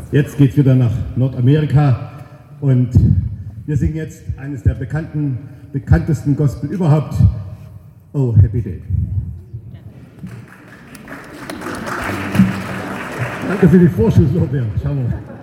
Jetzt geht's wieder nach Nordamerika und wir singen jetzt eines der bekanntesten Gospel überhaupt, Oh Happy Day. Danke für die Vorschusslorbeeren. Schauen wir mal.